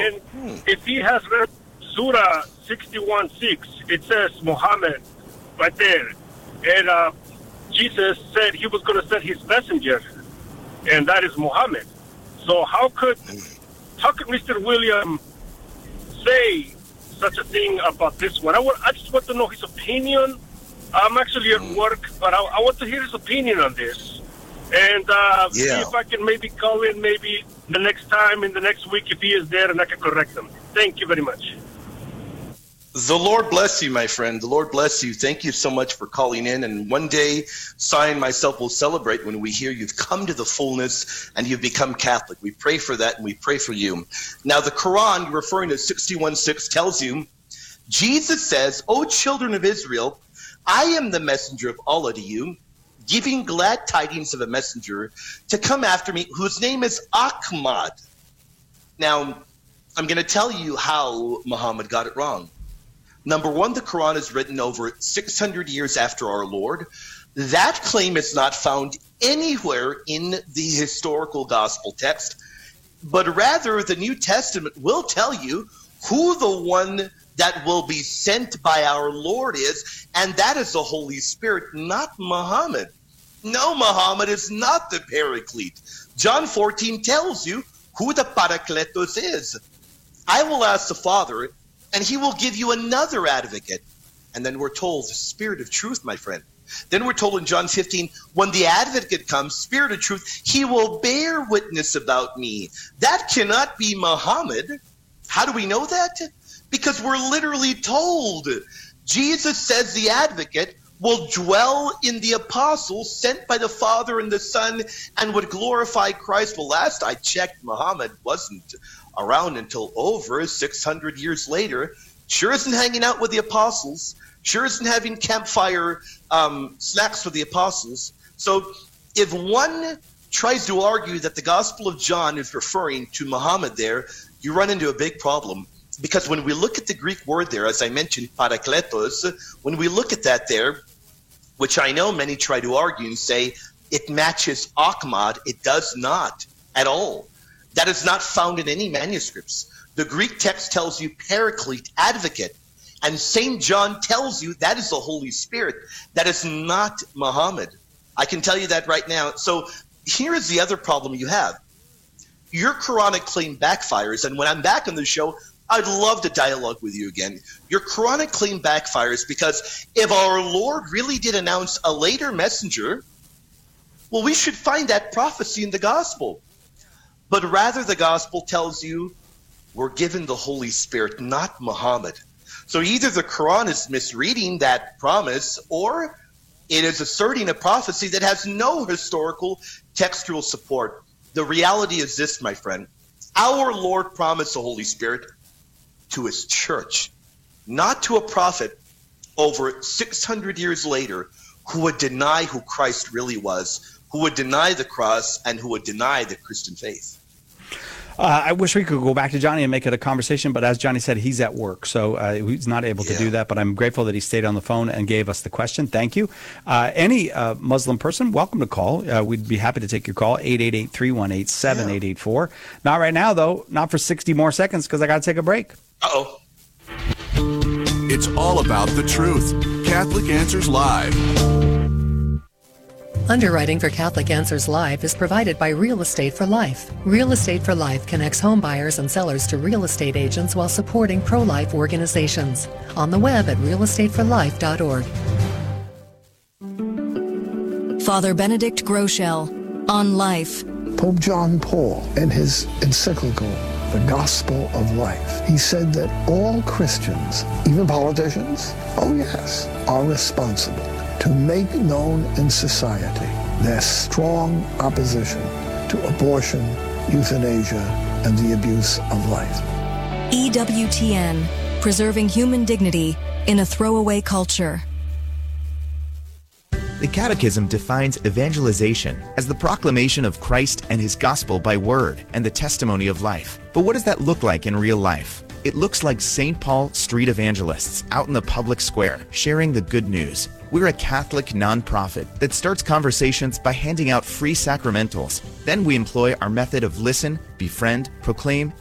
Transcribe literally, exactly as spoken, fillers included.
And hmm. if he has read Surah sixty-one six, it says Muhammad right there. And uh, Jesus said he was going to send his messenger, and that is Muhammad. So how could how could Mister William say such a thing about this one? I, want, I just want to know his opinion. I'm actually at work, but I, I want to hear his opinion on this. And uh, yeah. see if I can maybe call in maybe the next time, in the next week, if he is there, and I can correct him. Thank you very much. The Lord bless you, my friend. The Lord bless you. Thank you so much for calling in. And one day, Sai and myself will celebrate when we hear you've come to the fullness and you've become Catholic. We pray for that, and we pray for you. Now, the Quran, referring to sixty-one six, tells you, Jesus says, O children of Israel, I am the messenger of Allah to you, giving glad tidings of a messenger to come after me, whose name is Ahmad. Now, I'm going to tell you how Muhammad got it wrong. Number one, the Quran is written over six hundred years after our Lord. That claim is not found anywhere in the historical gospel text, but rather the New Testament will tell you who the one that will be sent by our Lord is, and that is the Holy Spirit, not Muhammad. No, Muhammad is not the Paraclete. John fourteen tells you who the Parakletos is. I will ask the Father, and he will give you another advocate. And then we're told, the Spirit of truth, my friend. Then we're told in John fifteen, when the advocate comes, Spirit of truth, he will bear witness about me. That cannot be Muhammad. How do we know that? Because we're literally told. Jesus says the advocate will dwell in the apostles sent by the Father and the Son and would glorify Christ. Well, last I checked, Muhammad wasn't around until over six hundred years later. Sure isn't hanging out with the apostles. Sure isn't having campfire um, snacks with the apostles. So if one tries to argue that the Gospel of John is referring to Muhammad there, you run into a big problem. Because when we look at the Greek word there, as I mentioned, parakletos, when we look at that there, which I know many try to argue and say it matches Ahmad, it does not at all. That is not found in any manuscripts. The Greek text tells you paraclete, advocate, and Saint John tells you that is the Holy Spirit. That is not Muhammad. I can tell you that right now. So here is the other problem you have. Your Quranic claim backfires, and when I'm back on the show, I'd love to dialogue with you again. Your Quranic claim backfires because if our Lord really did announce a later messenger, well, we should find that prophecy in the gospel. But rather the gospel tells you we're given the Holy Spirit, not Muhammad. So either the Quran is misreading that promise, or it is asserting a prophecy that has no historical textual support. The reality is this, my friend. Our Lord promised the Holy Spirit to his church, not to a prophet over six hundred years later who would deny who Christ really was, who would deny the cross, and who would deny the Christian faith. Uh, I wish we could go back to Johnny and make it a conversation, but as Johnny said, he's at work, so uh, he's not able to yeah. do that, but I'm grateful that he stayed on the phone and gave us the question. Thank you. Uh, any uh, Muslim person, welcome to call. Uh, we'd be happy to take your call, eight eight eight, three one eight, seven eight eight four. Yeah. Not right now, though, not for sixty more seconds, because I got to take a break. Uh-oh. It's all about the truth. Catholic Answers Live. Underwriting for Catholic Answers Live is provided by Real Estate for Life. Real Estate for Life connects home buyers and sellers to real estate agents while supporting pro-life organizations. On the web at real estate for life dot org. Father Benedict Groeschel on life. Pope John Paul, in his encyclical, The Gospel of Life, he said that all Christians, even politicians, oh yes, are responsible to make known in society their strong opposition to abortion, euthanasia, and the abuse of life. E W T N, preserving human dignity in a throwaway culture. The Catechism defines evangelization as the proclamation of Christ and his gospel by word and the testimony of life. But what does that look like in real life? It looks like Saint Paul street evangelists out in the public square sharing the good news. We're a Catholic nonprofit that starts conversations by handing out free sacramentals. Then we employ our method of listen, befriend, proclaim,